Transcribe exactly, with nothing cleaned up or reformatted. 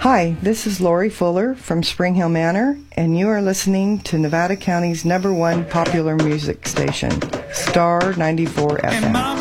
Hi, this is Lori Fuller from Spring Hill Manor, and you are listening to Nevada County's number one popular music station, Star ninety-four F M.